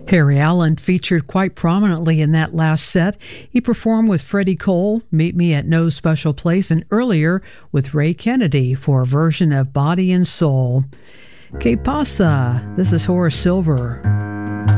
Harry Allen featured quite prominently in that last set. He performed with Freddie Cole, Meet Me at No Special Place, and earlier with Ray Kennedy for a version of Body and Soul. Que pasa? This is Horace Silver.